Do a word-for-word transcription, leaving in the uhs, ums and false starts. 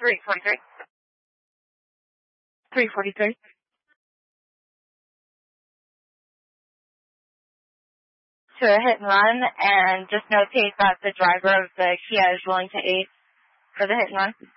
three forty-three. three forty-three. To a hit and run, and just notate that the driver of the Kia is willing to aid for the hit and run.